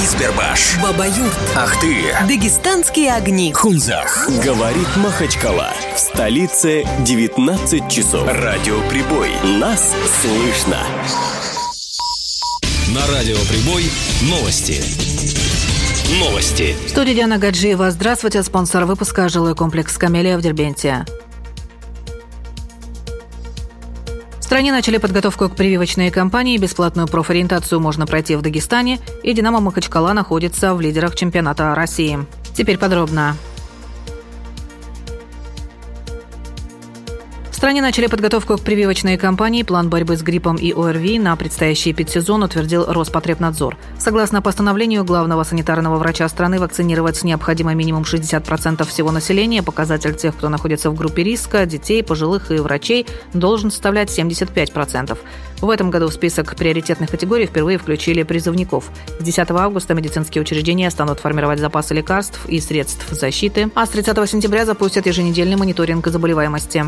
Избербаш, Бабаюрт, Ахты, Дагестанские огни, Хунзах. Говорит Махачкала. В столице 19 часов. Радио Прибой. Нас слышно. На Радио Прибой новости. В студии Диана Гаджиева. Здравствуйте. Спонсор выпуска — жилой комплекс «Камелия» в Дербенте. В стране начали подготовку к прививочной кампании. Бесплатную профориентацию можно пройти в Дагестане. И «Динамо» Махачкала находится в лидерах чемпионата России. Теперь подробно. В стране начали подготовку к прививочной кампании. План борьбы с гриппом и ОРВИ на предстоящий эпидсезон утвердил Роспотребнадзор. Согласно постановлению главного санитарного врача страны, вакцинировать необходимо минимум 60% всего населения. Показатель тех, кто находится в группе риска, детей, пожилых и врачей, должен составлять 75%. В этом году в список приоритетных категорий впервые включили призывников. С 10 августа медицинские учреждения станут формировать запасы лекарств и средств защиты, а с 30 сентября запустят еженедельный мониторинг заболеваемости.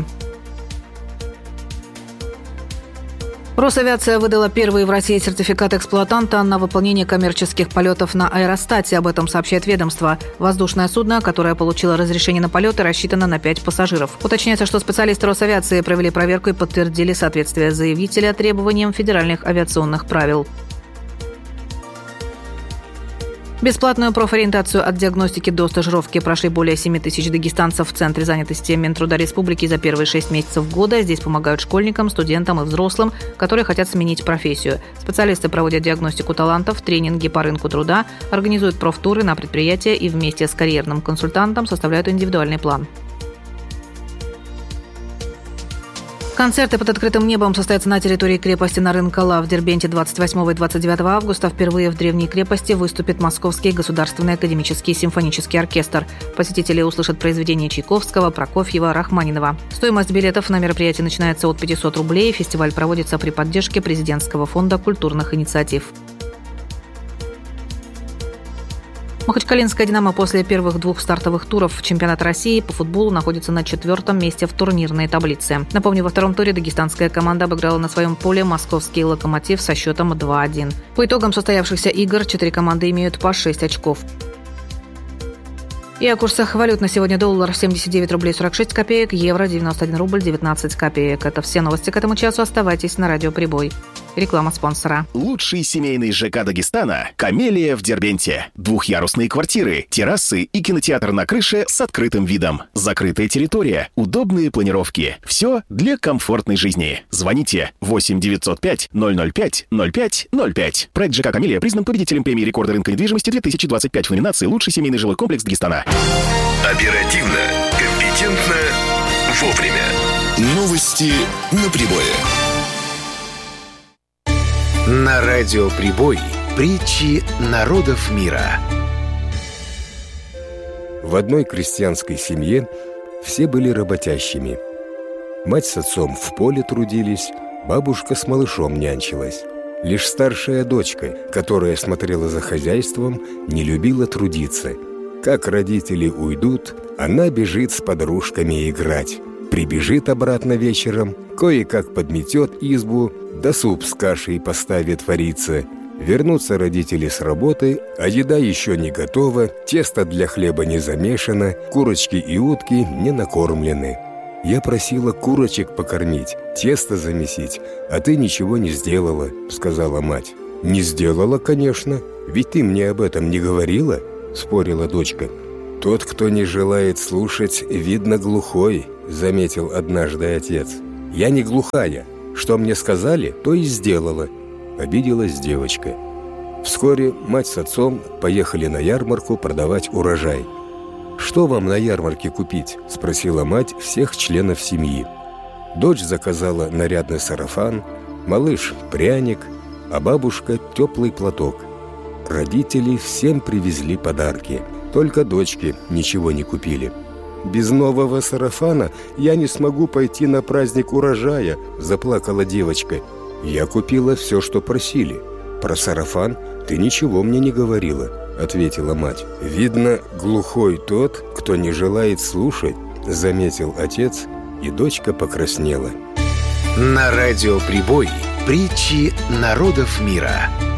Росавиация выдала первый в России сертификат эксплуатанта на выполнение коммерческих полетов на аэростате. Об этом сообщает ведомство. Воздушное судно, которое получило разрешение на полеты, рассчитано на 5 пассажиров. Уточняется, что специалисты Росавиации провели проверку и подтвердили соответствие заявителя требованиям федеральных авиационных правил. Бесплатную профориентацию от диагностики до стажировки прошли более 7 тысяч дагестанцев в Центре занятости Минтруда Республики за первые 6 месяцев года. Здесь помогают школьникам, студентам и взрослым, которые хотят сменить профессию. Специалисты проводят диагностику талантов, тренинги по рынку труда, организуют профтуры на предприятия и вместе с карьерным консультантом составляют индивидуальный план. Концерты под открытым небом состоятся на территории крепости Нарынкала в Дербенте 28 и 29 августа. Впервые в древней крепости выступит Московский государственный академический симфонический оркестр. Посетители услышат произведения Чайковского, Прокофьева, Рахманинова. Стоимость билетов на мероприятие начинается от 500 рублей. Фестиваль проводится при поддержке Президентского фонда культурных инициатив. Махачкалинская «Динамо» после первых 2 стартовых туров чемпионата России по футболу находится на 4-м месте в турнирной таблице. Напомню, во втором туре дагестанская команда обыграла на своем поле московский «Локомотив» со счетом 2-1. По итогам состоявшихся игр 4 команды имеют по 6 очков. И о курсах валют на сегодня: доллар 79 рублей 46 копеек, евро 91 рубль 19 копеек. Это все новости к этому часу. Оставайтесь на Радио Прибой. Реклама спонсора. Лучший семейный ЖК Дагестана — «Камелия» в Дербенте. Двухъярусные квартиры, террасы и кинотеатр на крыше с открытым видом. Закрытая территория, удобные планировки. Все для комфортной жизни. Звоните 8 905 005 05 05. Проект ЖК «Камелия» признан победителем премии рекорда рынка недвижимости 2025 в номинации «Лучший семейный жилой комплекс Дагестана». Оперативно, компетентно, вовремя. Новости на Прибое. На Радио Прибой притчи народов мира. В одной крестьянской семье все были работящими. Мать с отцом в поле трудились, бабушка с малышом нянчилась. Лишь старшая дочка, которая смотрела за хозяйством, не любила трудиться. Как родители уйдут, она бежит с подружками играть. Прибежит обратно вечером, кое-как подметет избу, да суп с кашей поставит вариться. Вернутся родители с работы, а еда еще не готова, тесто для хлеба не замешано, курочки и утки не накормлены. «Я просила курочек покормить, тесто замесить, а ты ничего не сделала», — сказала мать. «Не сделала, конечно, ведь ты мне об этом не говорила», — спорила дочка. «Тот, кто не желает слушать, видно глухой», — заметил однажды отец. «Я не глухая. Что мне сказали, то и сделала», — обиделась девочка. Вскоре мать с отцом поехали на ярмарку продавать урожай. «Что вам на ярмарке купить?» — спросила мать всех членов семьи. Дочь заказала нарядный сарафан, малыш — пряник, а бабушка — теплый платок. Родители всем привезли подарки, только дочке ничего не купили. «Без нового сарафана я не смогу пойти на праздник урожая», — заплакала девочка. «Я купила все, что просили. Про сарафан ты ничего мне не говорила», — ответила мать. «Видно, глухой тот, кто не желает слушать», — заметил отец, и дочка покраснела. На Радио Прибой притчи народов мира.